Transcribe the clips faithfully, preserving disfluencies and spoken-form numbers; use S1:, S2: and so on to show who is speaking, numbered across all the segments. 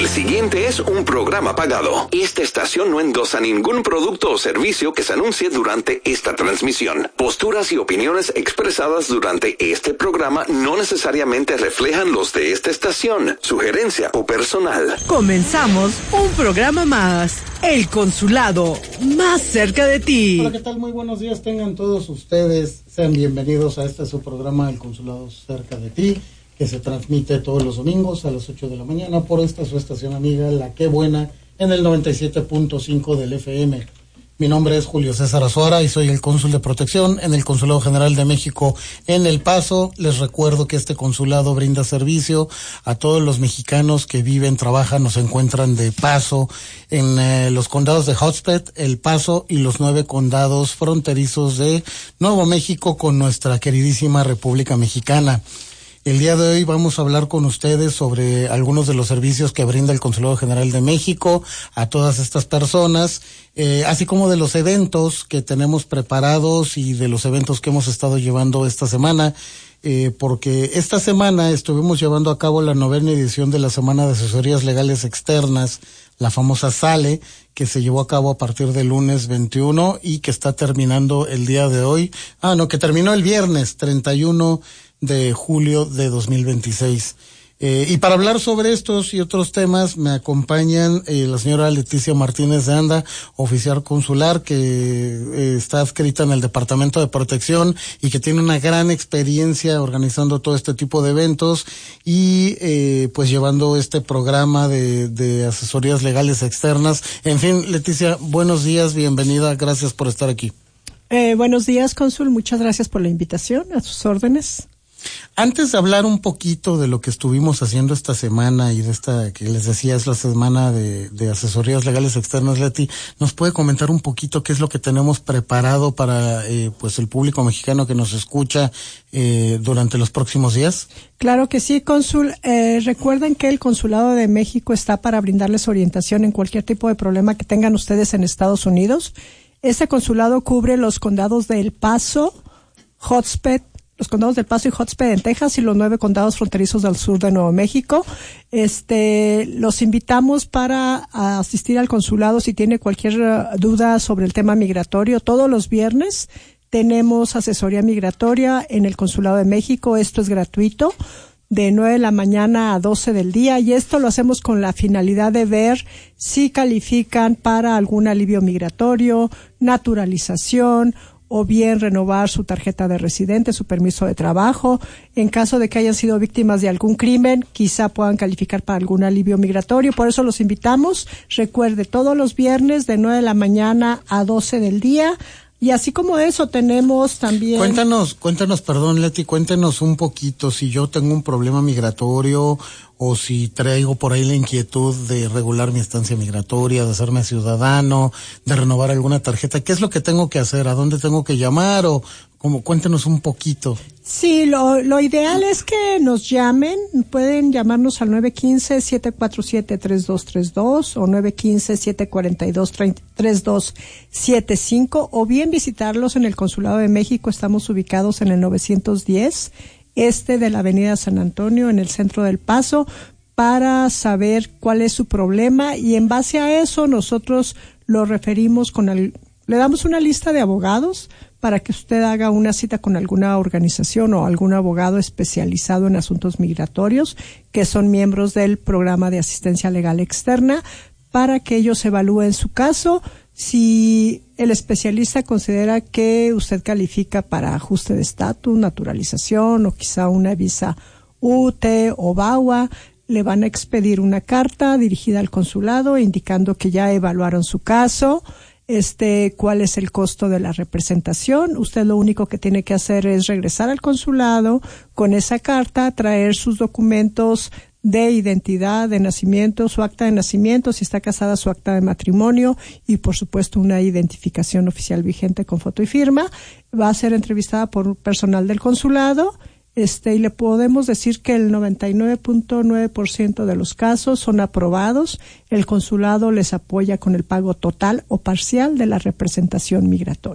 S1: siguiente es un programa pagado. Esta estación no endosa ningún producto o servicio que se anuncie durante esta transmisión. Posturas y opiniones expresadas durante este programa no necesariamente reflejan los de esta estación, sugerencia o personal.
S2: Comenzamos un programa más. El Consulado, más cerca de ti.
S3: Hola, ¿qué tal? Muy buenos días tengan todos ustedes. Sean bienvenidos a este su programa, El Consulado cerca de ti, que se transmite todos los domingos a las ocho de la mañana por esta su estación amiga, La Qué Buena, en el noventa y siete punto cinco del F M. Mi nombre es Julio César Azuara y soy el cónsul de protección en el Consulado General de México en El Paso. Les recuerdo que este consulado brinda servicio a todos los mexicanos que viven, trabajan o se encuentran de paso en eh, los condados de Hudspeth, El Paso y los nueve condados fronterizos de Nuevo México con nuestra queridísima República Mexicana. El día de hoy vamos a hablar con ustedes sobre algunos de los servicios que brinda el Consulado General de México a todas estas personas, eh, así como de los eventos que tenemos preparados y de los eventos que hemos estado llevando esta semana, eh, porque esta semana estuvimos llevando a cabo la novena edición de la Semana de Asesorías Legales Externas, la famosa SALE, que se llevó a cabo a partir del lunes veintiuno y que está terminando el día de hoy. Ah, no, que terminó el viernes treinta y uno de julio de dos mil veintiséis. Eh, y para hablar sobre estos y otros temas me acompañan eh, la señora Leticia Martínez de Anda, oficial consular que eh, está adscrita en el Departamento de Protección y que tiene una gran experiencia organizando todo este tipo de eventos y eh, pues llevando este programa de, de asesorías legales externas. En fin, Leticia, buenos días, bienvenida, gracias por estar aquí.
S4: Eh, buenos días, cónsul, muchas gracias por la invitación, a sus órdenes.
S3: Antes de hablar un poquito de lo que estuvimos haciendo esta semana y de esta que les decía es la semana de, de asesorías legales externas, Leti, ¿nos puede comentar un poquito qué es lo que tenemos preparado para eh, pues el público mexicano que nos escucha eh, durante los próximos días?
S4: Claro que sí, cónsul. Eh, recuerden que el Consulado de México está para brindarles orientación en cualquier tipo de problema que tengan ustedes en Estados Unidos. Este consulado cubre los condados de El Paso, Hudspeth, los condados del Paso y Hudspeth en Texas y los nueve condados fronterizos del sur de Nuevo México. Este, los invitamos para asistir al consulado si tiene cualquier uh, duda sobre el tema migratorio. Todos los viernes tenemos asesoría migratoria en el Consulado de México. Esto es gratuito, de nueve de la mañana a doce del día, y esto lo hacemos con la finalidad de ver si califican para algún alivio migratorio, naturalización, o bien renovar su tarjeta de residente, su permiso de trabajo. En caso de que hayan sido víctimas de algún crimen, quizá puedan calificar para algún alivio migratorio. Por eso los invitamos. Recuerde, todos los viernes de nueve de la mañana a doce del día. Y así como eso tenemos también...
S3: Cuéntanos, cuéntanos, perdón, Leti, cuéntanos un poquito si yo tengo un problema migratorio o si traigo por ahí la inquietud de regular mi estancia migratoria, de hacerme ciudadano, de renovar alguna tarjeta. ¿Qué es lo que tengo que hacer? ¿A dónde tengo que llamar? O como cuéntenos un poquito.
S4: Sí, lo, lo ideal es que nos llamen. Pueden llamarnos al nueve uno cinco, siete cuatro siete, tres dos tres dos o nueve uno cinco, siete cuatro dos, tres dos siete cinco, o bien visitarlos en el Consulado de México. Estamos ubicados en el novecientos diez este de la Avenida San Antonio, en el centro del Paso, para saber cuál es su problema, y en base a eso nosotros lo referimos con el, le damos una lista de abogados para que usted haga una cita con alguna organización o algún abogado especializado en asuntos migratorios que son miembros del programa de asistencia legal externa, para que ellos evalúen su caso. Si el especialista considera que usted califica para ajuste de estatus, naturalización o quizá una visa U T o V A W A, le van a expedir una carta dirigida al consulado indicando que ya evaluaron su caso, este, cuál es el costo de la representación. Usted lo único que tiene que hacer es regresar al consulado con esa carta, traer sus documentos de identidad, de nacimiento, su acta de nacimiento, si está casada, su acta de matrimonio y, por supuesto, una identificación oficial vigente con foto y firma. Va a ser entrevistada por personal del consulado, este, y le podemos decir que el noventa y nueve punto nueve por ciento de los casos son aprobados. El consulado les apoya con el pago total o parcial de la representación migratoria.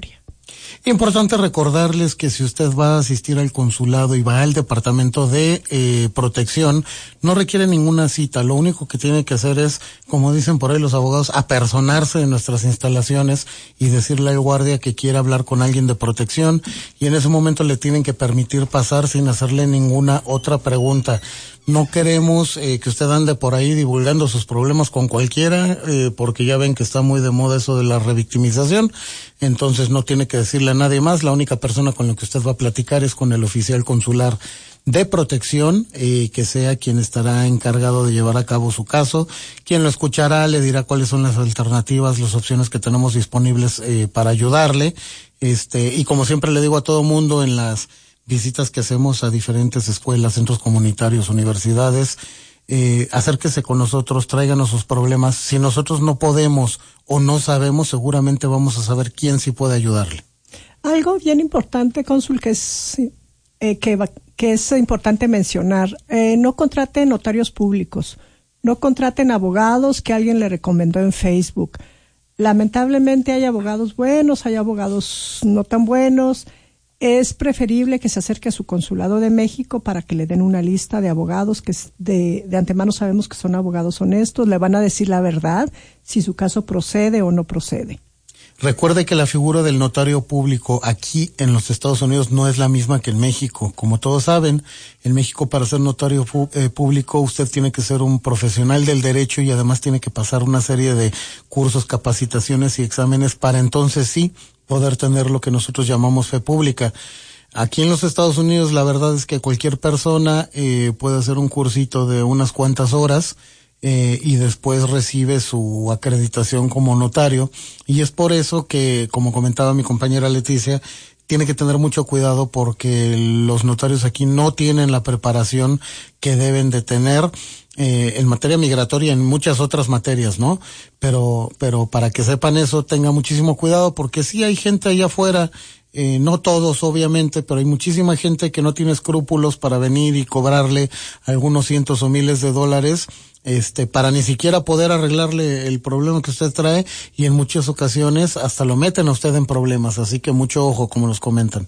S3: Importante recordarles que si usted va a asistir al consulado y va al departamento de eh, protección, no requiere ninguna cita. Lo único que tiene que hacer es, como dicen por ahí los abogados, apersonarse en nuestras instalaciones y decirle al guardia que quiere hablar con alguien de protección, y en ese momento le tienen que permitir pasar sin hacerle ninguna otra pregunta. No queremos eh, que usted ande por ahí divulgando sus problemas con cualquiera, eh, porque ya ven que está muy de moda eso de la revictimización. Entonces no tiene que decirle a nadie más. La única persona con la que usted va a platicar es con el oficial consular de protección, eh, que sea quien estará encargado de llevar a cabo su caso. Quien lo escuchará le dirá cuáles son las alternativas, las opciones que tenemos disponibles eh, para ayudarle. Este, y como siempre le digo a todo mundo en las visitas que hacemos a diferentes escuelas, centros comunitarios, universidades, eh, acérquese con nosotros, tráiganos sus problemas. Si nosotros no podemos o no sabemos, seguramente vamos a saber quién sí puede ayudarle.
S4: Algo bien importante, cónsul, que es eh, que, que es importante mencionar, eh, no contraten notarios públicos, no contraten abogados que alguien le recomendó en Facebook. Lamentablemente hay abogados buenos, hay abogados no tan buenos. Es preferible que se acerque a su consulado de México para que le den una lista de abogados que de, de antemano sabemos que son abogados honestos, le van a decir la verdad, si su caso procede o no procede.
S3: Recuerde que la figura del notario público aquí en los Estados Unidos no es la misma que en México. Como todos saben, en México para ser notario pu- eh, público usted tiene que ser un profesional del derecho y además tiene que pasar una serie de cursos, capacitaciones y exámenes para entonces sí poder tener lo que nosotros llamamos fe pública. Aquí en los Estados Unidos la verdad es que cualquier persona eh, puede hacer un cursito de unas cuantas horas eh, y después recibe su acreditación como notario, y es por eso que, como comentaba mi compañera Leticia, tiene que tener mucho cuidado porque los notarios aquí no tienen la preparación que deben de tener eh, en materia migratoria, en muchas otras materias, ¿no? Pero, pero para que sepan eso, tenga muchísimo cuidado, porque sí hay gente allá afuera, eh, no todos obviamente, pero hay muchísima gente que no tiene escrúpulos para venir y cobrarle algunos cientos o miles de dólares, este, para ni siquiera poder arreglarle el problema que usted trae, y en muchas ocasiones hasta lo meten a usted en problemas, así que mucho ojo, como nos comentan.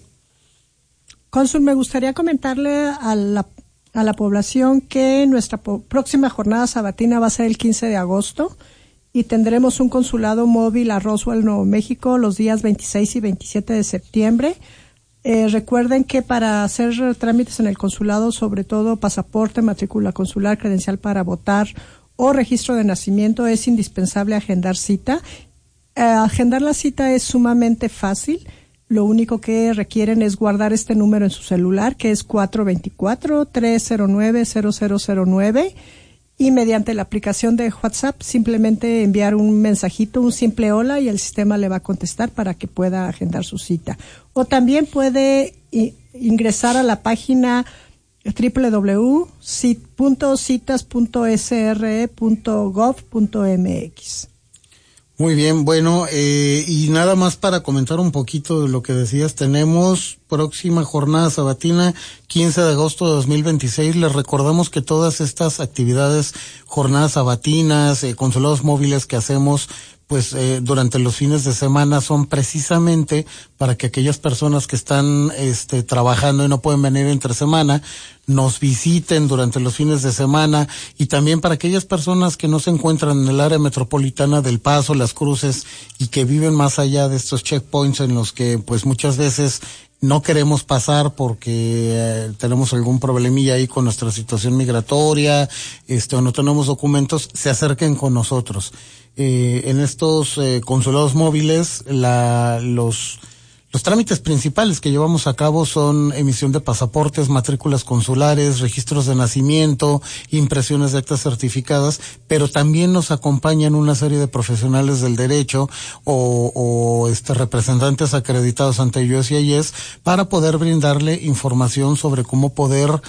S4: Cónsul, me gustaría comentarle a la, a la población que nuestra po- próxima jornada sabatina va a ser el quince de agosto y tendremos un consulado móvil a Roswell, Nuevo México, los días veintiséis y veintisiete de septiembre. Eh, recuerden que para hacer trámites en el consulado, sobre todo pasaporte, matrícula consular, credencial para votar o registro de nacimiento, es indispensable agendar cita. Eh, agendar la cita es sumamente fácil. Lo único que requieren es guardar este número en su celular, que es cuatro dos cuatro, tres cero nueve, cero cero cero nueve, y mediante la aplicación de WhatsApp simplemente enviar un mensajito, un simple hola, y el sistema le va a contestar para que pueda agendar su cita. O también puede i- ingresar a la página doble u doble u doble u punto citas punto s r e punto gov punto m x.
S3: Muy bien, bueno, eh, y nada más para comentar un poquito de lo que decías, tenemos próxima jornada sabatina, quince de agosto de dos mil veintiséis. Les recordamos que todas estas actividades, jornadas sabatinas, eh, consulados móviles que hacemos, pues eh, durante los fines de semana, son precisamente para que aquellas personas que están este trabajando y no pueden venir entre semana nos visiten durante los fines de semana, y también para aquellas personas que no se encuentran en el área metropolitana del Paso, Las Cruces, y que viven más allá de estos checkpoints en los que pues muchas veces no queremos pasar porque eh, tenemos algún problemilla ahí con nuestra situación migratoria, este o no tenemos documentos, se acerquen con nosotros. Eh, en estos eh, consulados móviles, la, los, los trámites principales que llevamos a cabo son emisión de pasaportes, matrículas consulares, registros de nacimiento, impresiones de actas certificadas, pero también nos acompañan una serie de profesionales del derecho o, o este representantes acreditados ante U S C I S para poder brindarle información sobre cómo poder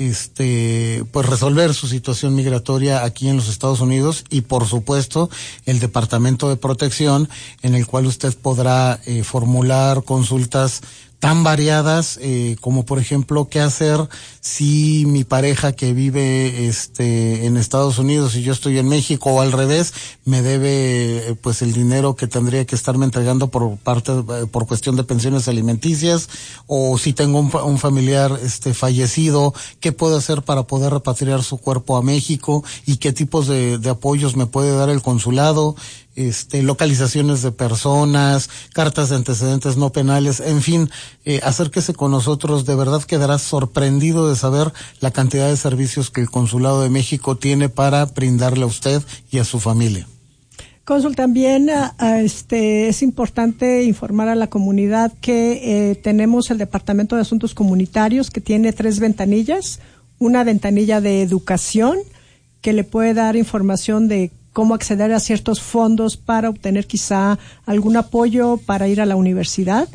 S3: este pues resolver su situación migratoria aquí en los Estados Unidos, y por supuesto el Departamento de Protección, en el cual usted podrá eh, formular consultas tan variadas, eh, como por ejemplo, qué hacer si mi pareja que vive este en Estados Unidos y yo estoy en México, o al revés, me debe pues el dinero que tendría que estarme entregando por parte, por cuestión de pensiones alimenticias, o si tengo un, un familiar este fallecido, qué puedo hacer para poder repatriar su cuerpo a México, y qué tipos de, de apoyos me puede dar el consulado, este, localizaciones de personas, cartas de antecedentes no penales, en fin, eh, acérquese con nosotros, de verdad quedará sorprendido de saber la cantidad de servicios que el Consulado de México tiene para brindarle a usted y a su familia.
S4: Cónsul, también a, a este, es importante informar a la comunidad que eh, tenemos el Departamento de Asuntos Comunitarios, que tiene tres ventanillas, una ventanilla de educación, que le puede dar información de cómo acceder a ciertos fondos para obtener quizá algún apoyo para ir a la universidad.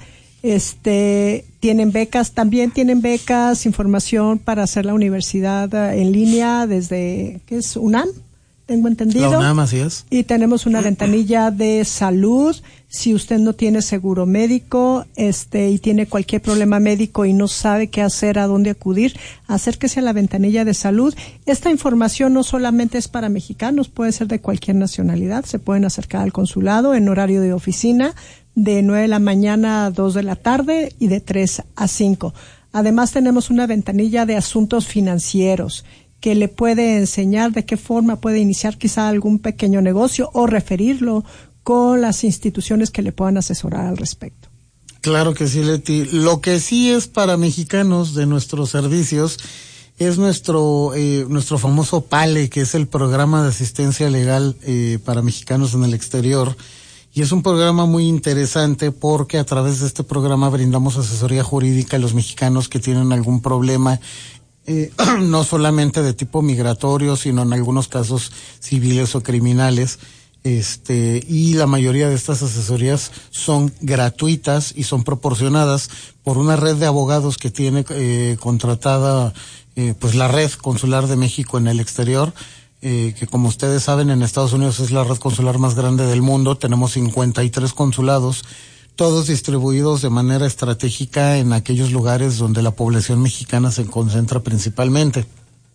S4: Este, tienen becas, también tienen becas, información para hacer la universidad en línea desde, ¿qué es? UNAM, tengo entendido.
S3: La UNAM, así es.
S4: Y tenemos una ventanilla de salud. Si usted no tiene seguro médico, este, y tiene cualquier problema médico y no sabe qué hacer, a dónde acudir, acérquese a la ventanilla de salud. Esta información no solamente es para mexicanos, puede ser de cualquier nacionalidad. Se pueden acercar al consulado en horario de oficina, de nueve de la mañana a dos de la tarde y de tres a cinco. Además tenemos una ventanilla de asuntos financieros que le puede enseñar de qué forma puede iniciar quizá algún pequeño negocio o referirlo con las instituciones que le puedan asesorar al respecto.
S3: Claro que sí, Leti. Lo que sí es para mexicanos de nuestros servicios es nuestro eh, nuestro famoso PALE, que es el Programa de Asistencia Legal eh, para Mexicanos en el Exterior. Y es un programa muy interesante porque a través de este programa brindamos asesoría jurídica a los mexicanos que tienen algún problema, eh, no solamente de tipo migratorio, sino en algunos casos civiles o criminales. Este, y la mayoría de estas asesorías son gratuitas y son proporcionadas por una red de abogados que tiene eh, contratada eh, pues la Red Consular de México en el Exterior. Eh, que como ustedes saben, en Estados Unidos es la red consular más grande del mundo. Tenemos cincuenta y tres consulados, todos distribuidos de manera estratégica en aquellos lugares donde la población mexicana se concentra principalmente.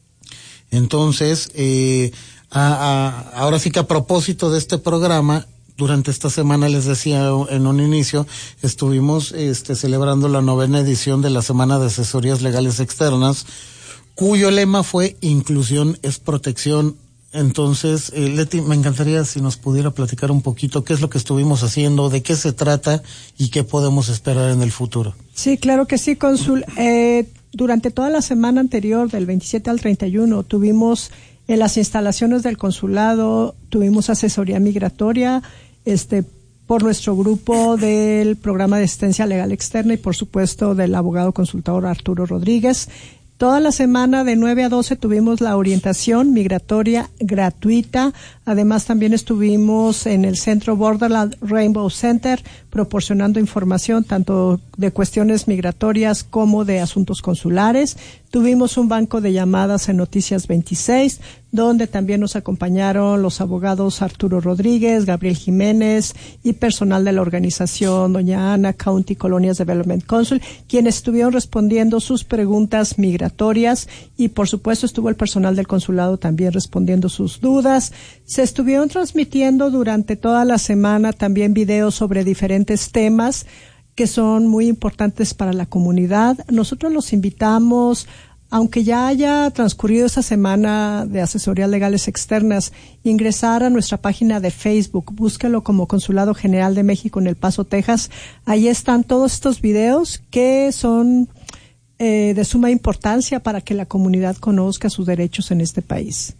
S3: Entonces, eh, a, a, ahora sí que a propósito de este programa, durante esta semana, les decía en un inicio, estuvimos este, celebrando la novena edición de la Semana de Asesorías Legales Externas, cuyo lema fue Inclusión es Protección. Entonces, eh, Leti, me encantaría si nos pudiera platicar un poquito qué es lo que estuvimos haciendo, de qué se trata y qué podemos esperar en el futuro.
S4: Sí, claro que sí, cónsul. Eh, durante toda la semana anterior, del veintisiete al treinta y uno, tuvimos en las instalaciones del consulado, tuvimos asesoría migratoria, este, por nuestro grupo del Programa de Asistencia Legal Externa y por supuesto del abogado consultador Arturo Rodríguez. Toda la semana de nueve a doce tuvimos la orientación migratoria gratuita. Además también estuvimos en el Centro Borderland Rainbow Center proporcionando información tanto de cuestiones migratorias como de asuntos consulares. Tuvimos un banco de llamadas en Noticias veintiséis, donde también nos acompañaron los abogados Arturo Rodríguez, Gabriel Jiménez y personal de la organización Doña Ana County Colonias Development Council, quienes estuvieron respondiendo sus preguntas migratorias y por supuesto estuvo el personal del consulado también respondiendo sus dudas. Se estuvieron transmitiendo durante toda la semana también videos sobre diferentes temas que son muy importantes para la comunidad. Nosotros los invitamos, aunque ya haya transcurrido esa semana de asesorías legales externas, ingresar a nuestra página de Facebook, búsquelo como Consulado General de México en El Paso, Texas. Ahí están todos estos videos que son eh, de suma importancia para que la comunidad conozca sus derechos en este país.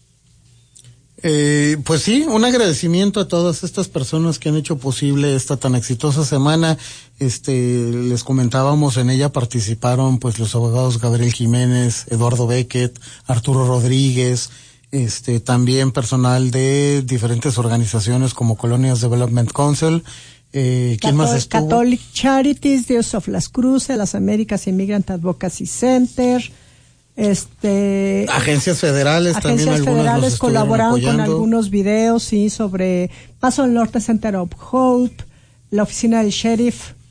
S3: Eh, pues sí, un agradecimiento a todas estas personas que han hecho posible esta tan exitosa semana. Este, les comentábamos, en ella participaron pues los abogados Gabriel Jiménez, Eduardo Beckett, Arturo Rodríguez, este, también personal de diferentes organizaciones como Colonias Development Council. Eh, ¿quién
S4: Catol-
S3: más estuvo?
S4: Catholic Charities, Dios of las Cruces, las Américas Immigrant Advocacy Center. Este,
S3: agencias federales también,
S4: agencias
S3: algunas
S4: federales
S3: los
S4: colaboraron
S3: apoyando.
S4: con algunos videos, sí, sobre Paso del Norte Center of Hope, la oficina del sheriff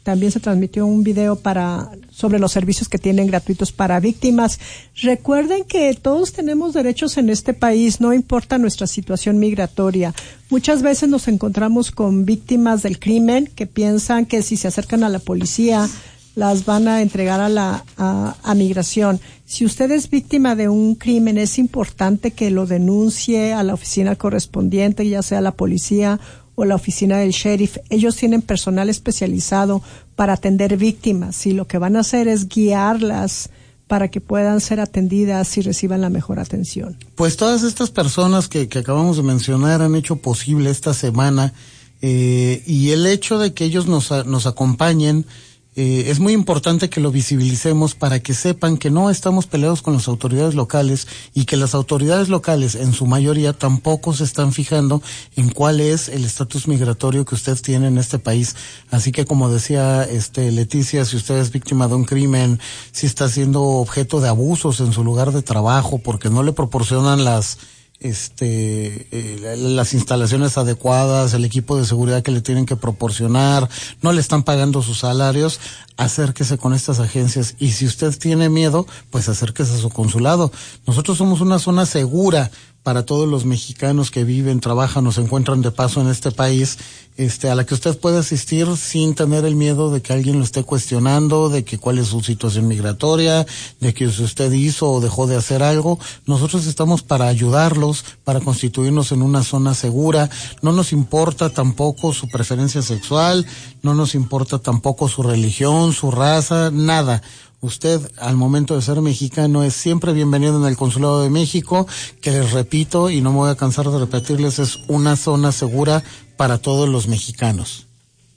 S4: también se transmitió un video para sobre los servicios que tienen gratuitos para víctimas. Recuerden que todos tenemos derechos en este país, no importa nuestra situación migratoria. Muchas veces nos encontramos con víctimas del crimen que piensan que si se acercan a la policía las van a entregar a la a, a migración. Si usted es víctima de un crimen, es importante que lo denuncie a la oficina correspondiente, ya sea la policía o la oficina del sheriff. Ellos tienen personal especializado para atender víctimas y lo que van a hacer es guiarlas para que puedan ser atendidas y reciban la mejor atención.
S3: Pues todas estas personas que, que acabamos de mencionar han hecho posible esta semana eh, y el hecho de que ellos nos, nos acompañen Eh, es muy importante que lo visibilicemos para que sepan que no estamos peleados con las autoridades locales y que las autoridades locales en su mayoría tampoco se están fijando en cuál es el estatus migratorio que usted tiene en este país. Así que como decía este Leticia, si usted es víctima de un crimen, si está siendo objeto de abusos en su lugar de trabajo porque no le proporcionan las este eh, las instalaciones adecuadas, el equipo de seguridad que le tienen que proporcionar, no le están pagando sus salarios, acérquese con estas agencias. Y si usted tiene miedo, pues acérquese a su consulado. Nosotros somos una zona segura para todos los mexicanos que viven, trabajan o se encuentran de paso en este país, este, a la que usted puede asistir sin tener el miedo de que alguien lo esté cuestionando, de que cuál es su situación migratoria, de que si usted hizo o dejó de hacer algo. Nosotros estamos para ayudarlos, para constituirnos en una zona segura. No nos importa tampoco su preferencia sexual, no nos importa tampoco su religión, su raza, nada. Usted, al momento de ser mexicano, es siempre bienvenido en el Consulado de México, que les repito, y no me voy a cansar de repetirles, es una zona segura para todos los mexicanos.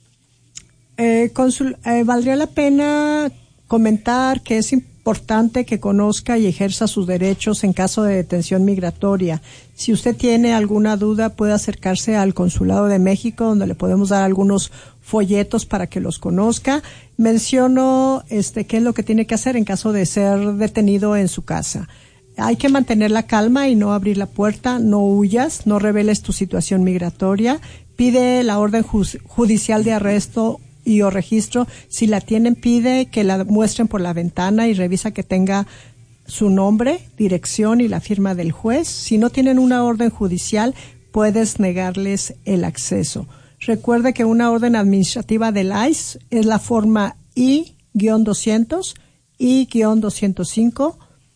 S4: Eh, consul, eh, valdría la pena comentar que es importante que conozca y ejerza sus derechos en caso de detención migratoria. Si usted tiene alguna duda, puede acercarse al Consulado de México, donde le podemos dar algunos folletos para que los conozca. Menciono este qué es lo que tiene que hacer en caso de ser detenido en su casa. Hay que mantener la calma y no abrir la puerta, no huyas, no reveles tu situación migratoria, pide la orden ju- judicial de arresto y o registro. Si la tienen, pide que la muestren por la ventana y revisa que tenga su nombre, dirección y la firma del juez. Si no tienen una orden judicial, puedes negarles el acceso. Recuerde que una orden administrativa del I C E es la forma I doscientos, I doscientos cinco.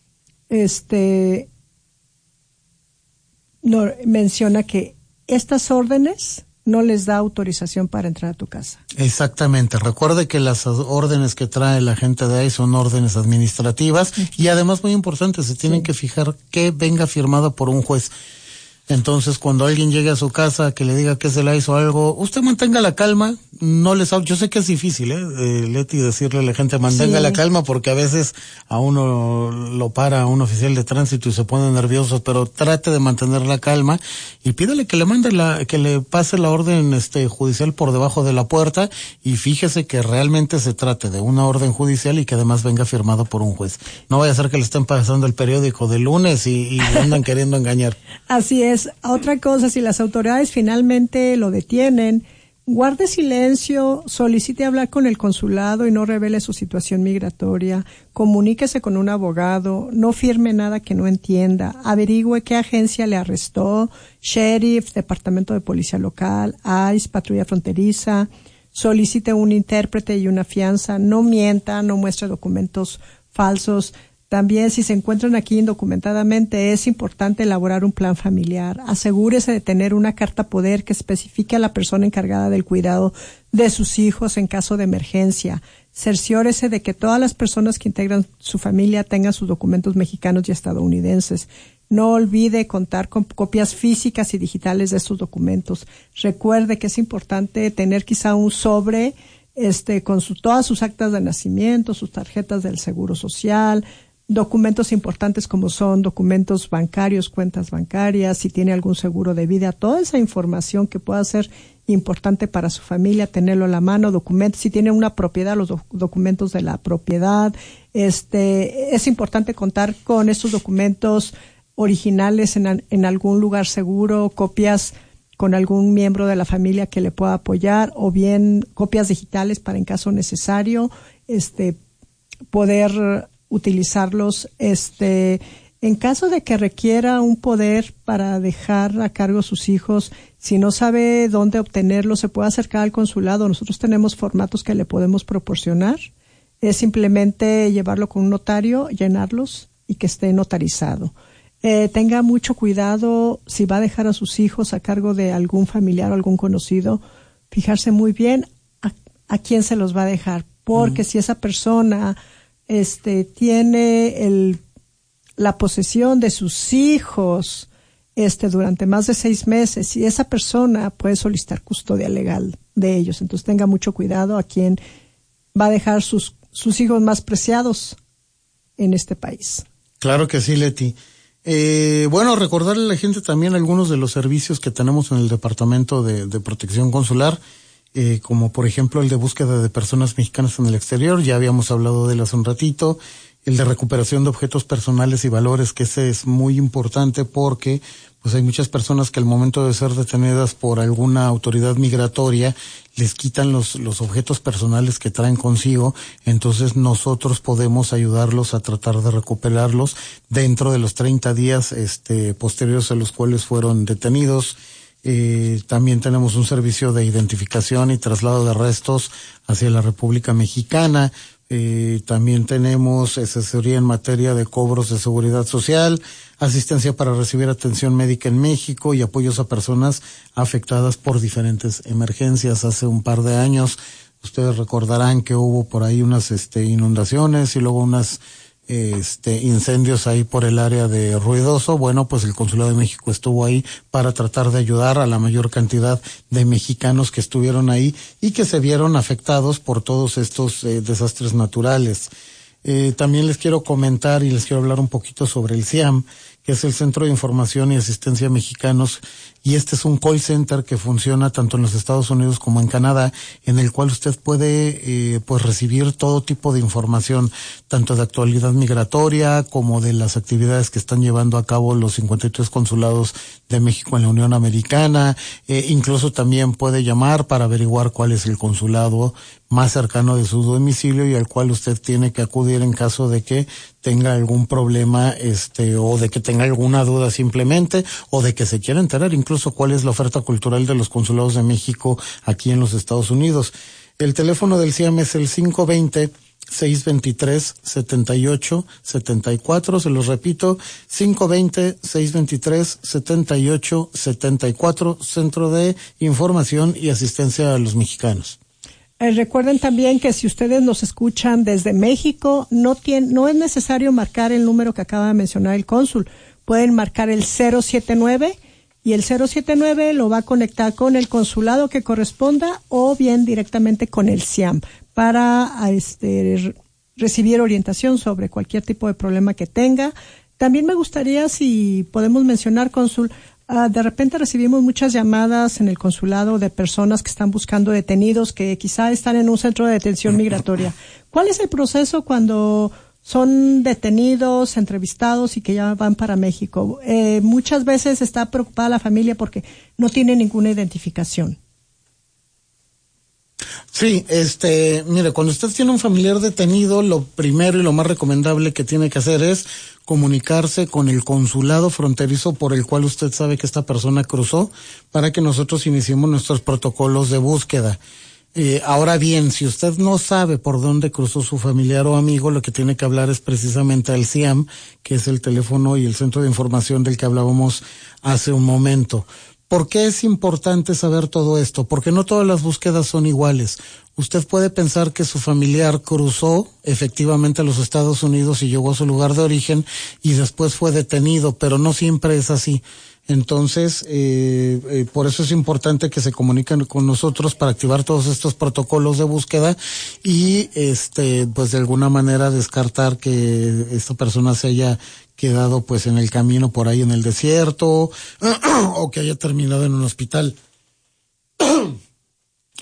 S4: Este no, menciona que estas órdenes no les da autorización para entrar a tu casa.
S3: Exactamente. Recuerde que las órdenes que trae la gente de ahí son órdenes administrativas y además, muy importante, se tienen sí. que fijar que venga firmada por un juez. Entonces, cuando alguien llegue a su casa que le diga que se la hizo algo, usted mantenga la calma, no les yo sé que es difícil, eh, eh Leti, decirle a la gente mantenga sí. la calma, porque a veces a uno lo para un oficial de tránsito y se pone nervioso, pero trate de mantener la calma y pídale que le mande la, que le pase la orden este judicial por debajo de la puerta y fíjese que realmente se trate de una orden judicial y que además venga firmado por un juez. No vaya a ser que le estén pasando el periódico de lunes y, y le andan queriendo engañar.
S4: Así es. Otra cosa, si las autoridades finalmente lo detienen, guarde silencio, solicite hablar con el consulado y no revele su situación migratoria, comuníquese con un abogado, no firme nada que no entienda, averigüe qué agencia le arrestó, sheriff, departamento de policía local, I C E, patrulla fronteriza, solicite un intérprete y una fianza, no mienta, no muestre documentos falsos. También, si se encuentran aquí indocumentadamente, es importante elaborar un plan familiar. Asegúrese de tener una carta poder que especifique a la persona encargada del cuidado de sus hijos en caso de emergencia. Cerciórese de que todas las personas que integran su familia tengan sus documentos mexicanos y estadounidenses. No olvide contar con copias físicas y digitales de estos documentos. Recuerde que es importante tener quizá un sobre este con su, todas sus actas de nacimiento, sus tarjetas del Seguro Social, documentos importantes como son documentos bancarios, cuentas bancarias, si tiene algún seguro de vida, toda esa información que pueda ser importante para su familia, tenerlo a la mano, documentos, si tiene una propiedad, los doc- documentos de la propiedad. Este, es importante contar con estos documentos originales en, en algún lugar seguro, copias con algún miembro de la familia que le pueda apoyar, o bien copias digitales para en caso necesario, este, poder utilizarlos, este, en caso de que requiera un poder para dejar a cargo sus hijos, si no sabe dónde obtenerlo, se puede acercar al consulado. Nosotros tenemos formatos que le podemos proporcionar. Es simplemente llevarlo con un notario, llenarlos y que esté notarizado. Eh, tenga mucho cuidado si va a dejar a sus hijos a cargo de algún familiar o algún conocido, fijarse muy bien a, a quién se los va a dejar, porque uh-huh. si esa persona este, tiene el, la posesión de sus hijos este, durante más de seis meses, y esa persona puede solicitar custodia legal de ellos. Entonces tenga mucho cuidado a quién va a dejar sus, sus hijos más preciados en este país.
S3: Claro que sí, Leti. Eh, bueno, recordarle a la gente también algunos de los servicios que tenemos en el Departamento de, de Protección Consular, eh, como por ejemplo el de búsqueda de personas mexicanas en el exterior, ya habíamos hablado de él hace un ratito, el de recuperación de objetos personales y valores, que ese es muy importante porque pues hay muchas personas que al momento de ser detenidas por alguna autoridad migratoria les quitan los, los objetos personales que traen consigo, entonces nosotros podemos ayudarlos a tratar de recuperarlos dentro de los treinta días este posteriores a los cuales fueron detenidos. Eh, también tenemos un servicio de identificación y traslado de restos hacia la República Mexicana. Eh, también tenemos asesoría en materia de cobros de seguridad social, asistencia para recibir atención médica en México y apoyos a personas afectadas por diferentes emergencias. Hace un par de años ustedes recordarán que hubo por ahí unas este inundaciones y luego unas este incendios ahí por el área de Ruidoso. Bueno, pues el Consulado de México estuvo ahí para tratar de ayudar a la mayor cantidad de mexicanos que estuvieron ahí y que se vieron afectados por todos estos eh, desastres naturales. Eh, también les quiero comentar y les quiero hablar un poquito sobre el C I A M, que es el Centro de Información y Asistencia a Mexicanos, y este es un call center que funciona tanto en los Estados Unidos como en Canadá, en el cual usted puede eh, pues recibir todo tipo de información, tanto de actualidad migratoria como de las actividades que están llevando a cabo los cincuenta y tres consulados de México en la Unión Americana. Eh, incluso también puede llamar para averiguar cuál es el consulado más cercano de su domicilio y al cual usted tiene que acudir en caso de que tenga algún problema, este, o de que tenga alguna duda simplemente, o de que se quiera enterar incluso cuál es la oferta cultural de los consulados de México aquí en los Estados Unidos. El teléfono del C I A M es el cinco dos cero, seis dos tres, siete ocho siete cuatro, se los repito, cinco dos cero, seis dos tres, siete ocho siete cuatro, Centro de Información y Asistencia a los Mexicanos.
S4: Eh, recuerden también que si ustedes nos escuchan desde México, no tiene, no es necesario marcar el número que acaba de mencionar el cónsul. Pueden marcar el cero siete nueve y el cero siete nueve lo va a conectar con el consulado que corresponda o bien directamente con el C I A M para este, recibir orientación sobre cualquier tipo de problema que tenga. También me gustaría, si podemos mencionar, cónsul, Uh, de repente recibimos muchas llamadas en el consulado de personas que están buscando detenidos que quizá están en un centro de detención migratoria. ¿Cuál es el proceso cuando son detenidos, entrevistados y que ya van para México? Eh, muchas veces está preocupada la familia porque no tiene ninguna identificación.
S3: Sí, este, mire, cuando usted tiene un familiar detenido, lo primero y lo más recomendable que tiene que hacer es comunicarse con el consulado fronterizo por el cual usted sabe que esta persona cruzó, para que nosotros iniciemos nuestros protocolos de búsqueda. Eh, ahora bien, si usted no sabe por dónde cruzó su familiar o amigo, lo que tiene que hablar es precisamente al C I A M, que es el teléfono y el centro de información del que hablábamos hace un momento. ¿Por qué es importante saber todo esto? Porque no todas las búsquedas son iguales. Usted puede pensar que su familiar cruzó efectivamente a los Estados Unidos y llegó a su lugar de origen y después fue detenido, pero no siempre es así. Entonces, eh, eh, por eso es importante que se comuniquen con nosotros para activar todos estos protocolos de búsqueda y, este, pues de alguna manera descartar que esta persona se haya quedado pues en el camino por ahí en el desierto o que haya terminado en un hospital.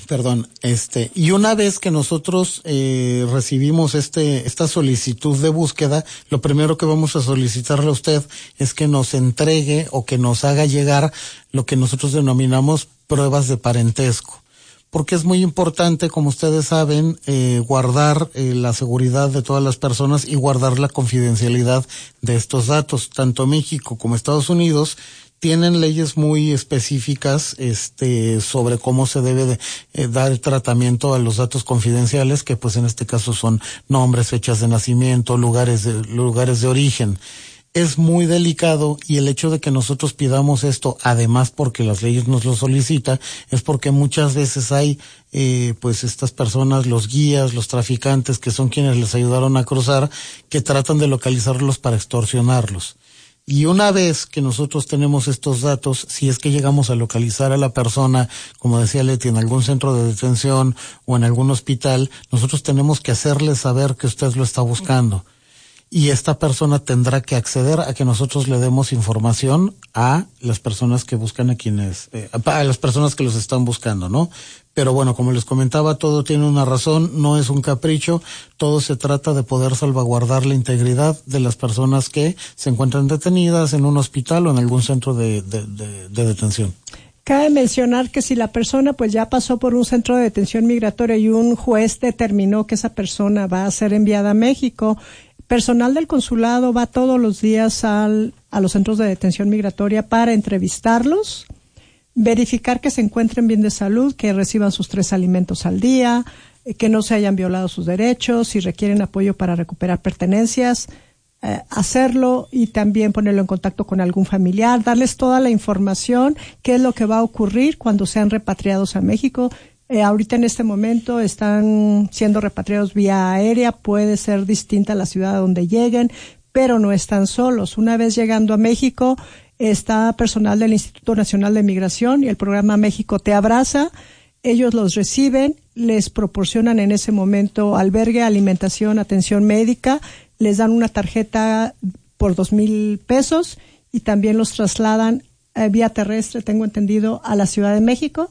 S3: Perdón, este, y una vez que nosotros eh, recibimos este esta solicitud de búsqueda, lo primero que vamos a solicitarle a usted es que nos entregue o que nos haga llegar lo que nosotros denominamos pruebas de parentesco. Porque es muy importante, como ustedes saben, eh, guardar eh, la seguridad de todas las personas y guardar la confidencialidad de estos datos. Tanto México como Estados Unidos tienen leyes muy específicas este sobre cómo se debe de eh, dar el tratamiento a los datos confidenciales, que pues en este caso son nombres, fechas de nacimiento, lugares de, lugares de origen. Es muy delicado, y el hecho de que nosotros pidamos esto, además porque las leyes nos lo solicitan, es porque muchas veces hay eh, pues estas personas, los guías, los traficantes, que son quienes les ayudaron a cruzar, que tratan de localizarlos para extorsionarlos. Y una vez que nosotros tenemos estos datos, si es que llegamos a localizar a la persona, como decía Leti, en algún centro de detención o en algún hospital, nosotros tenemos que hacerle saber que usted lo está buscando. Y esta persona tendrá que acceder a que nosotros le demos información a las personas que buscan a quienes, eh, a las personas que los están buscando, ¿no? Pero bueno, como les comentaba, todo tiene una razón, no es un capricho, todo se trata de poder salvaguardar la integridad de las personas que se encuentran detenidas en un hospital o en algún centro de, de, de, de detención.
S4: Cabe mencionar que si la persona pues ya pasó por un centro de detención migratoria y un juez determinó que esa persona va a ser enviada a México, personal del consulado va todos los días al, a los centros de detención migratoria para entrevistarlos, verificar que se encuentren bien de salud, que reciban sus tres alimentos al día, que no se hayan violado sus derechos, si requieren apoyo para recuperar pertenencias, eh, hacerlo y también ponerlo en contacto con algún familiar, darles toda la información, qué es lo que va a ocurrir cuando sean repatriados a México. Eh, ahorita en este momento están siendo repatriados vía aérea, puede ser distinta la ciudad a donde lleguen, pero no están solos. Una vez llegando a México, está personal del Instituto Nacional de Migración y el programa México Te Abraza. Ellos los reciben, les proporcionan en ese momento albergue, alimentación, atención médica, les dan una tarjeta por dos mil pesos y también los trasladan eh, vía terrestre, tengo entendido, a la Ciudad de México,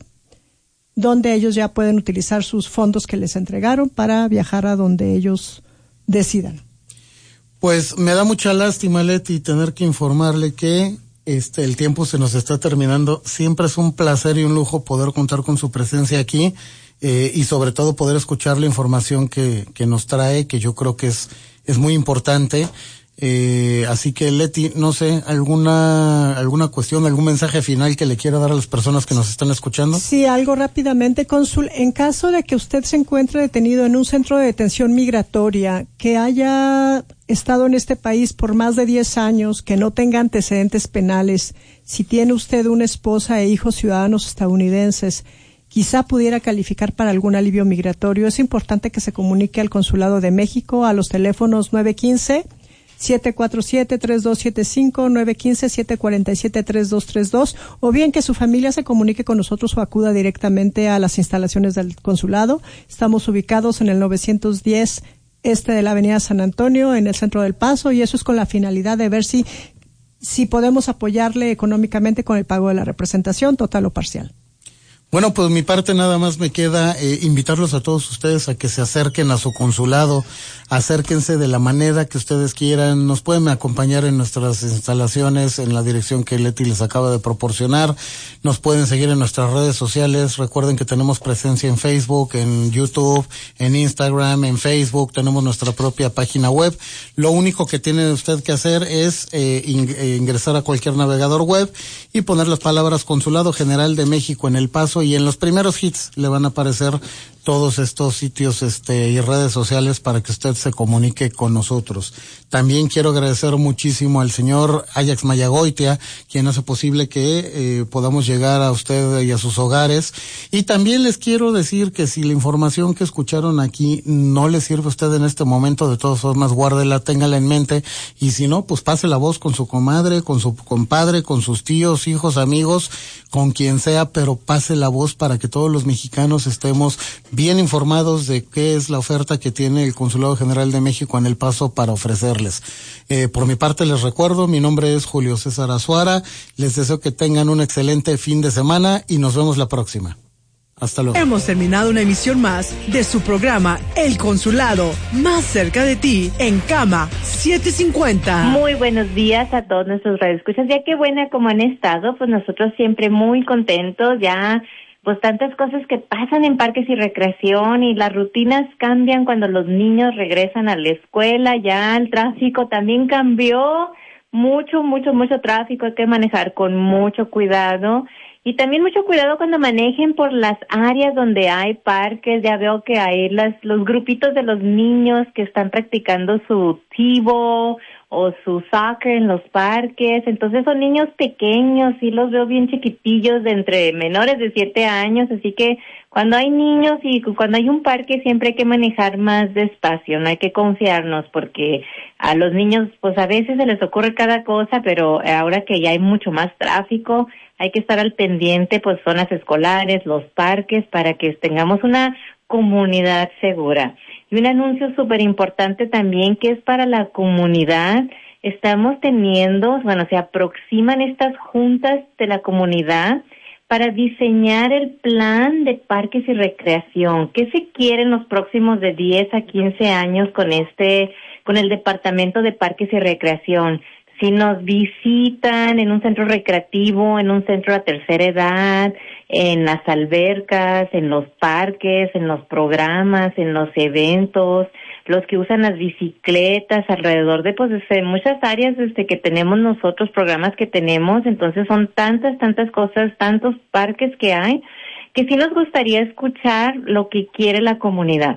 S4: donde ellos ya pueden utilizar sus fondos que les entregaron para viajar a donde ellos decidan.
S3: Pues me da mucha lástima, Leti, tener que informarle que este el tiempo se nos está terminando. Siempre es un placer y un lujo poder contar con su presencia aquí eh, y sobre todo poder escuchar la información que, que nos trae, que yo creo que es, es muy importante. Eh, así que Leti, no sé, alguna alguna cuestión, algún mensaje final que le quiera dar a las personas que nos están escuchando.
S4: Sí, algo rápidamente, cónsul. En caso de que usted se encuentre detenido en un centro de detención migratoria, que haya estado en este país por más de diez años, que no tenga antecedentes penales, si tiene usted una esposa e hijos ciudadanos estadounidenses, quizá pudiera calificar para algún alivio migratorio. Es importante que se comunique al Consulado de México a los teléfonos nueve uno cinco, siete cuatro siete, tres dos siete cinco, nueve uno cinco, siete cuatro siete, tres dos tres dos, o bien que su familia se comunique con nosotros o acuda directamente a las instalaciones del consulado. Estamos ubicados en el novecientos diez este de la Avenida San Antonio, en el centro del Paso, y eso es con la finalidad de ver si, si podemos apoyarle económicamente con el pago de la representación, total o parcial.
S3: Bueno, pues mi parte nada más me queda eh, invitarlos a todos ustedes a que se acerquen a su consulado, acérquense de la manera que ustedes quieran, nos pueden acompañar en nuestras instalaciones en la dirección que Leti les acaba de proporcionar, nos pueden seguir en nuestras redes sociales, recuerden que tenemos presencia en Facebook, en YouTube, en Instagram, en Facebook, tenemos nuestra propia página web. Lo único que tiene usted que hacer es eh, ing- eh, ingresar a cualquier navegador web y poner las palabras Consulado General de México en El Paso, y en los primeros hits le van a aparecer todos estos sitios este y redes sociales para que usted se comunique con nosotros. También quiero agradecer muchísimo al señor Ajax Mayagoitia, quien hace posible que eh, podamos llegar a usted y a sus hogares. Y también les quiero decir que si la información que escucharon aquí no le sirve a usted en este momento, de todas formas guárdela, téngala en mente, y si no, pues pase la voz con su comadre, con su compadre, con sus tíos, hijos, amigos, con quien sea, pero pase la voz para que todos los mexicanos estemos bien informados de qué es la oferta que tiene el Consulado General de México en El Paso para ofrecerles. Eh, por mi parte les recuerdo, mi nombre es Julio César Azuara, les deseo que tengan un excelente fin de semana y nos vemos la próxima. Hasta luego.
S2: Hemos terminado una emisión más de su programa El Consulado, más cerca de ti, en Cama setecientos cincuenta.
S5: Muy buenos días a todos nuestros radioescuchas. Ya qué buena como han estado, pues nosotros siempre muy contentos, ya pues tantas cosas que pasan en parques y recreación y las rutinas cambian cuando los niños regresan a la escuela, ya el tráfico también cambió, mucho, mucho, mucho tráfico, hay que manejar con mucho cuidado. Y también mucho cuidado cuando manejen por las áreas donde hay parques. Ya veo que hay las, los grupitos de los niños que están practicando su tivo o su soccer en los parques. Entonces son niños pequeños, sí los veo bien chiquitillos, de entre menores de siete años. Así que cuando hay niños y cuando hay un parque siempre hay que manejar más despacio, no hay que confiarnos porque a los niños pues a veces se les ocurre cada cosa, pero ahora que ya hay mucho más tráfico, hay que estar al pendiente, pues zonas escolares, los parques, para que tengamos una comunidad segura. Y un anuncio súper importante también que es para la comunidad. Estamos teniendo, bueno, se aproximan estas juntas de la comunidad para diseñar el plan de parques y recreación. ¿Qué se quiere en los próximos de diez a quince años con este, con el Departamento de Parques y Recreación? Si nos visitan en un centro recreativo, en un centro de tercera edad, en las albercas, en los parques, en los programas, en los eventos, los que usan las bicicletas alrededor de, pues, de muchas áreas desde que tenemos nosotros, programas que tenemos, entonces son tantas, tantas cosas, tantos parques que hay, que sí nos gustaría escuchar lo que quiere la comunidad.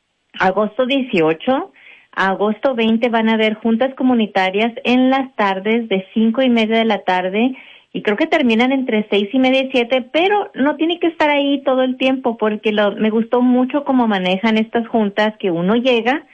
S5: Agosto dieciocho, agosto veinte van a haber juntas comunitarias en las tardes de cinco y media de la tarde y creo que terminan entre seis y media y siete, pero no tiene que estar ahí todo el tiempo porque lo, me gustó mucho cómo manejan estas juntas, que uno llega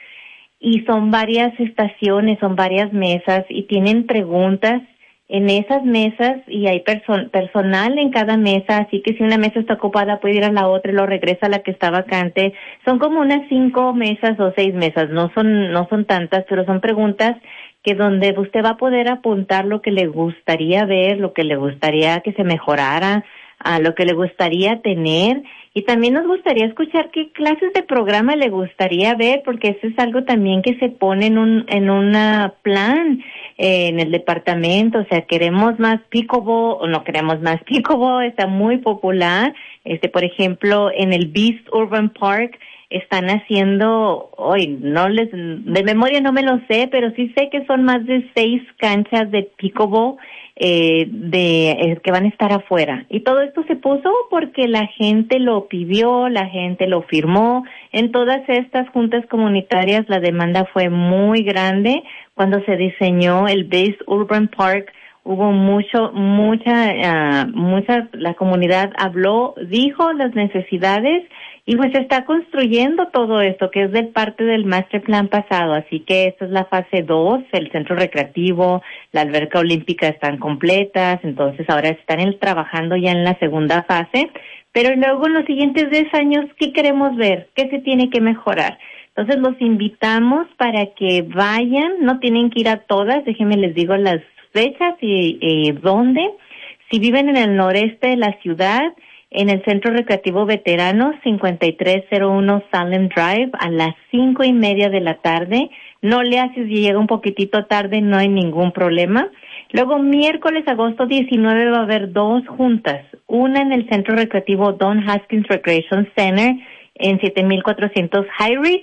S5: y son varias estaciones, son varias mesas y tienen preguntas en esas mesas y hay perso- personal en cada mesa, así que si una mesa está ocupada puede ir a la otra y lo regresa a la que está vacante. Son como unas cinco mesas o seis mesas, no son no son tantas, pero son preguntas que donde usted va a poder apuntar lo que le gustaría ver, lo que le gustaría que se mejorara, a lo que le gustaría tener. Y también nos gustaría escuchar qué clases de programa le gustaría ver, porque eso es algo también que se pone en un en una plan eh, en el departamento. O sea, queremos más pickleball o no queremos más pickleball, está muy popular. Este, por ejemplo, en el Beast Urban Park están haciendo, hoy no les, de memoria no me lo sé, pero sí sé que son más de seis canchas de pickleball eh, de eh, que van a estar afuera. Y todo esto se puso porque la gente lo pidió, la gente lo firmó. En todas estas juntas comunitarias la demanda fue muy grande. Cuando se diseñó el Base Urban Park, hubo mucho, mucha, uh, mucha, la comunidad habló, dijo las necesidades y pues se está construyendo todo esto que es de parte del master plan pasado. Así que esta es la fase dos, el centro recreativo, la alberca olímpica están completas, entonces ahora están el, trabajando ya en la segunda fase. Pero luego en los siguientes diez años, ¿qué queremos ver? ¿Qué se tiene que mejorar? Entonces los invitamos para que vayan, no tienen que ir a todas, déjenme les digo las fechas y, y dónde. Si viven en el noreste de la ciudad, en el Centro Recreativo Veteranos, cincuenta y tres cero uno Salem Drive, a las cinco y media de la tarde. No le haces si llega un poquitito tarde, no hay ningún problema. Luego, miércoles, agosto diecinueve, va a haber dos juntas. Una en el Centro Recreativo Don Haskins Recreation Center, en siete mil cuatrocientos High Ridge,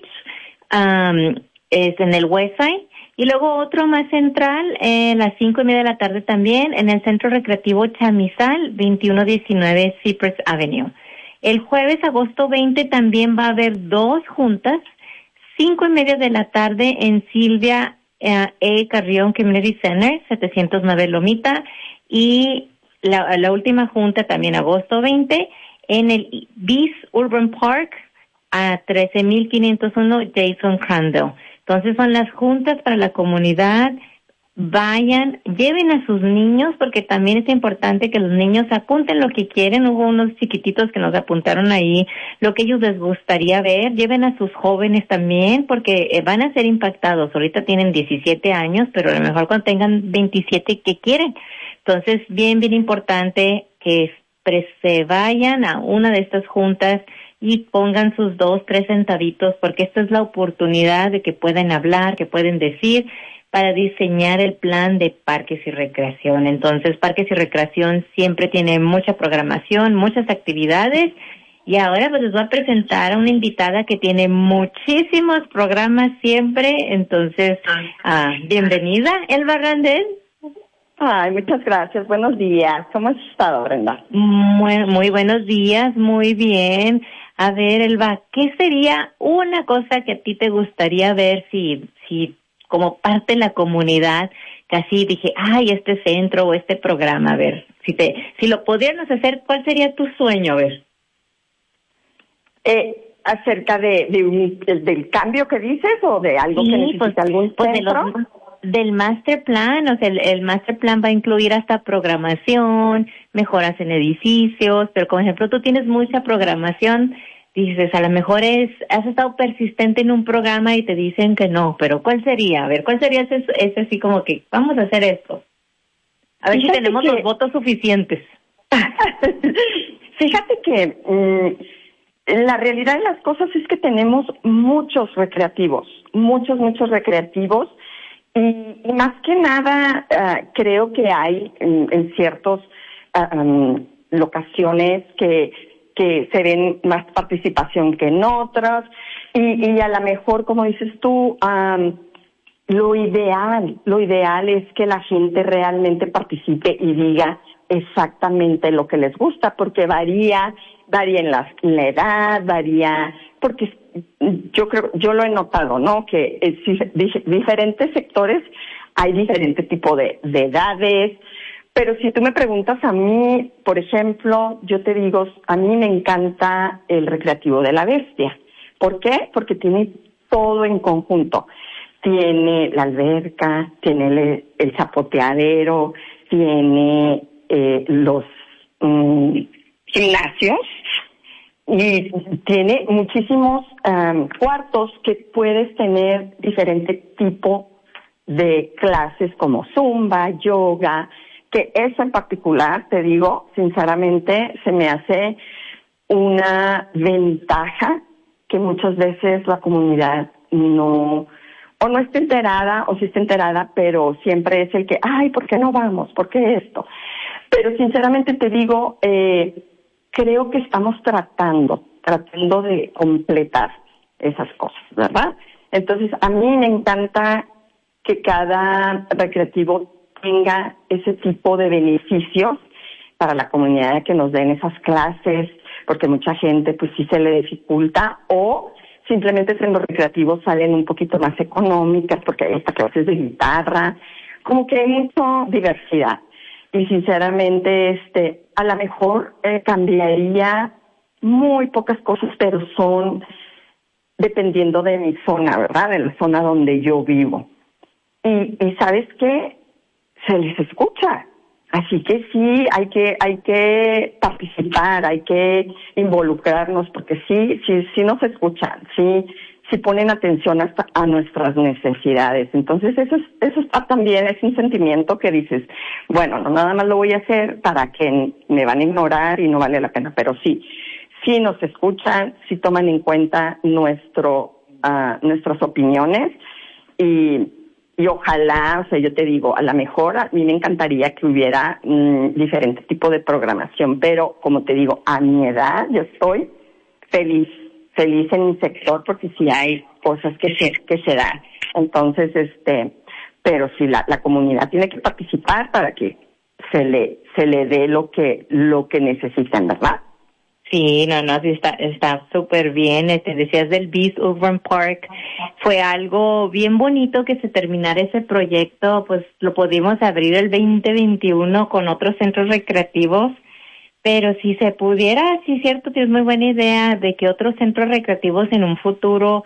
S5: um, es en el Westside. Y luego otro más central, eh, a las cinco y media de la tarde también, en el Centro Recreativo Chamizal, veintiuno diecinueve Cypress Avenue. El jueves, agosto veinte, también va a haber dos juntas, cinco y media de la tarde en Silvia eh, E. Carrión Community Center, setecientos nueve Lomita, y la, la última junta también agosto veinte, en el Beast Urban Park, a trece mil quinientos uno Jason Crandall. Entonces son las juntas para la comunidad. Vayan, lleven a sus niños, porque también es importante que los niños apunten lo que quieren. Hubo unos chiquititos que nos apuntaron ahí lo que ellos les gustaría ver. Lleven a sus jóvenes también, porque van a ser impactados. Ahorita tienen diecisiete años, pero a lo mejor cuando tengan veintisiete, ¿qué quieren? Entonces, bien, bien importante que pre- se vayan a una de estas juntas y pongan sus dos, tres centavitos, porque esta es la oportunidad de que puedan hablar, que pueden decir, para diseñar el plan de parques y recreación. Entonces, Parques y Recreación siempre tiene mucha programación, muchas actividades, y ahora pues les voy a presentar a una invitada que tiene muchísimos programas siempre. Entonces, ah, bienvenida, Elba Randel.
S6: Ay, muchas gracias. Buenos días. ¿Cómo has estado, Brenda?
S5: Muy, muy buenos días, muy bien. A ver, Elba, ¿qué sería una cosa que a ti te gustaría ver si, si como parte de la comunidad, que así dije, ay, este centro o este programa, a ver, si te, si lo pudiéramos hacer, ¿cuál sería tu sueño, a ver?
S6: Eh, acerca de, de un, del, del cambio que dices o de algo
S5: Sí,
S6: que necesita
S5: pues,
S6: algún
S5: pues de
S6: centro.
S5: los, del master plan, o sea, el, el master plan va a incluir hasta programación, mejoras en edificios, pero como ejemplo tú tienes mucha programación, dices, a lo mejor es, has estado persistente en un programa y te dicen que no, pero ¿cuál sería? A ver, ¿cuál sería ese, ese así como que vamos a hacer esto? A ver
S6: Fíjate
S5: si tenemos
S6: que-
S5: los votos suficientes.
S6: Fíjate que mmm, la realidad de las cosas es que tenemos muchos recreativos, muchos, muchos recreativos, y, y más que nada uh, creo que hay en, en ciertas uh, um, locaciones que, que se ven más participación que en otras, y, y a lo mejor, como dices tú, um, lo ideal, lo ideal es que la gente realmente participe y diga exactamente lo que les gusta, porque varía, varía en la, en la edad, varía, porque yo creo, yo lo he notado, ¿no? Que en diferentes sectores hay diferente tipo de, de edades, pero si tú me preguntas a mí, por ejemplo, yo te digo, a mí me encanta el recreativo de la Bestia. ¿Por qué? Porque tiene todo en conjunto. Tiene la alberca, tiene el, el zapoteadero, tiene eh, los um, gimnasios y tiene muchísimos um, cuartos que puedes tener diferente tipo de clases como zumba, yoga, que eso en particular, te digo, sinceramente, se me hace una ventaja que muchas veces la comunidad no, o no está enterada, o sí está enterada, pero siempre es el que, ay, ¿por qué no vamos? ¿Por qué esto? Pero sinceramente te digo, eh, creo que estamos tratando, tratando de completar esas cosas, ¿verdad? Entonces, a mí me encanta que cada recreativo tenga ese tipo de beneficios para la comunidad, que nos den esas clases, porque mucha gente pues sí se le dificulta, o simplemente en los recreativos salen un poquito más económicas porque hay hasta clases de guitarra, como que hay mucha diversidad. Y sinceramente, este, a lo mejor eh, cambiaría muy pocas cosas, pero son dependiendo de mi zona, ¿verdad? De la zona donde yo vivo. Y, y ¿sabes qué? Se les escucha. Así que sí, hay que hay que participar, hay que involucrarnos, porque sí, sí, sí nos escuchan, sí, sí ponen atención hasta a nuestras necesidades. Entonces eso es, eso está también, es un sentimiento que dices, bueno, no nada más lo voy a hacer para que me van a ignorar y no vale la pena, pero sí, sí nos escuchan, sí toman en cuenta nuestro, uh, nuestras opiniones y Y ojalá, o sea, yo te digo, a lo mejor a mí me encantaría que hubiera mmm, diferente tipo de programación, pero como te digo, a mi edad yo estoy feliz, feliz en mi sector porque sí hay cosas que se, que se dan. Entonces, este, pero sí la, la comunidad tiene que participar para que se le, se le dé lo que, lo que necesitan, ¿verdad?
S5: Sí, no, no, sí está, está súper bien. Te decías del Beast Urban Park. Fue algo bien bonito que se terminara ese proyecto, pues lo pudimos abrir el veinte veintiuno con otros centros recreativos, pero si se pudiera, sí, cierto, tienes muy buena idea de que otros centros recreativos en un futuro,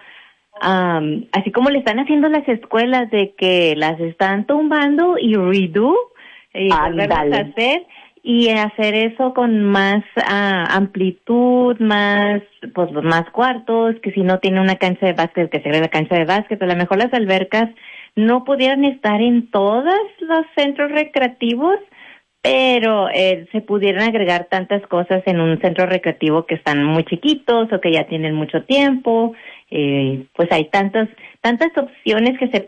S5: um, así como le están haciendo las escuelas, de que las están tumbando y redo, y volverlas a hacer, y hacer eso con más uh, amplitud, más pues más cuartos, que si no tiene una cancha de básquet, que se cree la cancha de básquet, a lo mejor las albercas no pudieran estar en todos los centros recreativos, pero eh, se pudieran agregar tantas cosas en un centro recreativo que están muy chiquitos o que ya tienen mucho tiempo. Eh, pues hay tantos, tantas opciones que se